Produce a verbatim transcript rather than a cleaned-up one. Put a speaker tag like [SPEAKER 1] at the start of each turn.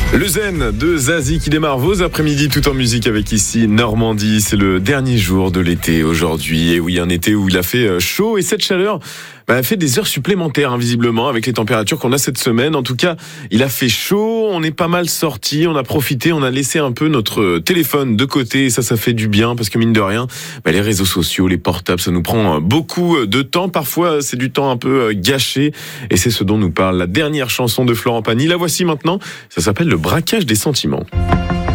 [SPEAKER 1] Le Zen de Zazie qui démarre vos après-midi tout en musique avec ici Normandie. C'est le dernier jour de l'été aujourd'hui. Et oui, un été où il a fait chaud et cette chaleur bah, a fait des heures supplémentaires hein, visiblement avec les températures qu'on a cette semaine. En tout cas, il a fait chaud, on est pas mal sortis, on a profité, on a laissé un peu notre téléphone de côté et ça, ça fait du bien parce que mine de rien, bah, les réseaux sociaux, les portables, ça nous prend beaucoup de temps. Parfois, c'est du temps un peu gâché et c'est ce dont nous parle la dernière chanson de Florent Pagny. La voici maintenant, ça s'appelle Le braquage des sentiments.